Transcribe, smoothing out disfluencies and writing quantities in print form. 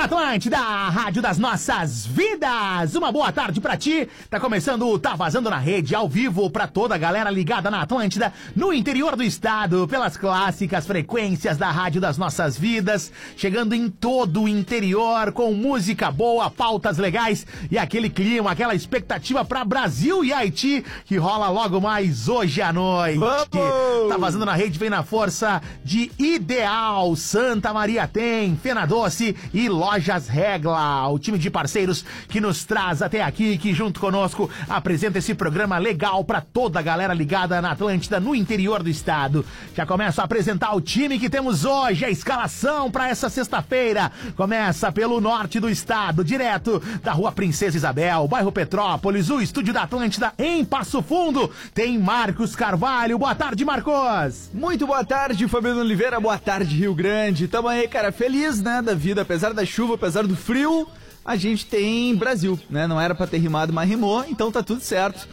Atlântida, a rádio das nossas vidas. Uma boa tarde pra ti. Tá começando o Tá Vazando na Rede, ao vivo pra toda a galera ligada na Atlântida, no interior do estado, pelas clássicas frequências da rádio das nossas vidas, chegando em todo o interior com música boa, pautas legais e aquele clima, aquela expectativa pra Brasil e Haiti que rola logo mais hoje à noite. Vamos! Tá Vazando na Rede vem na força de Ideal, Santa Maria tem, Fena Doce e Lojas Regla, o time de parceiros que nos traz até aqui, que junto conosco apresenta esse programa legal pra toda a galera ligada na Atlântida, no interior do estado. Já começo a apresentar o time que temos hoje, a escalação pra essa sexta-feira. Começa pelo norte do estado, direto da Rua Princesa Isabel, bairro Petrópolis, o estúdio da Atlântida em Passo Fundo. Tem Marcos Carvalho. Boa tarde, Marcos. Muito boa tarde, Fabiano Oliveira. Boa tarde, Rio Grande. Tamo aí, cara, feliz, né, da vida, apesar da chuva, apesar do frio, a gente tem Brasil, né? Não era pra ter rimado, mas rimou, então tá tudo certo.